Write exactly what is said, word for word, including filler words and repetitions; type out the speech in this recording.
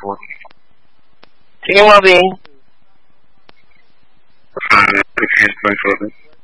说。 听毛病？ 不是这些分说的。